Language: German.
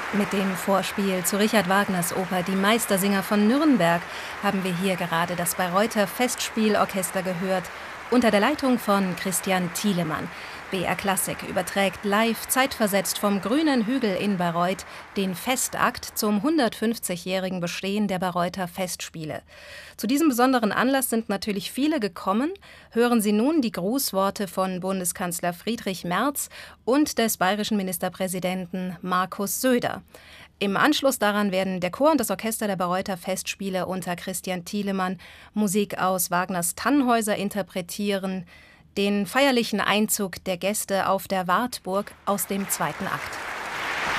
Mit dem Vorspiel zu Richard Wagners Oper Die Meistersinger von Nürnberg haben wir hier gerade das Bayreuther Festspielorchester gehört, unter der Leitung von Christian Thielemann. BR Klassik überträgt live zeitversetzt vom Grünen Hügel in Bayreuth den Festakt zum 150-jährigen Bestehen der Bayreuther Festspiele. Zu diesem besonderen Anlass sind natürlich viele gekommen. Hören Sie nun die Grußworte von Bundeskanzler Friedrich Merz und des bayerischen Ministerpräsidenten Markus Söder. Im Anschluss daran werden der Chor und das Orchester der Bayreuther Festspiele unter Christian Thielemann Musik aus Wagners Tannhäuser interpretieren, den feierlichen Einzug der Gäste auf der Wartburg aus dem zweiten Akt.